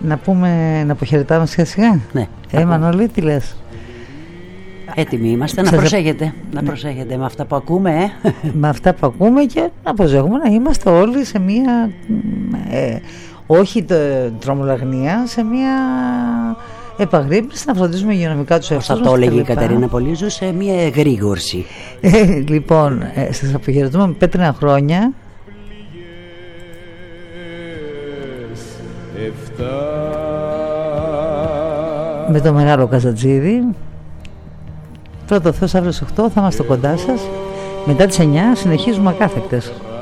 να αποχαιρετάμε σιγά σιγά. Ναι. Μανώλη, τι λες? Έτοιμοι είμαστε να προσέχετε. Να προσέχετε με αυτά που ακούμε. Με αυτά που ακούμε και να προσέχουμε να είμαστε όλοι σε μία όχι τρομολαγνία, σε μία επαγρύπνηση, να φροντίζουμε υγειονομικά τους εαυτούς μας. Αυτό έλεγε η Κατερίνα Πολύζου, σε μία εγρήγορση. Λοιπόν, σας αποχαιρετούμε με πέτρινα χρόνια. Με το μεγάλο Καζατζίδι. Πρώτο Θεός, αύριο στις 8 θα είμαστε κοντά σας. Μετά τις 9 συνεχίζουμε ακάθεκτες.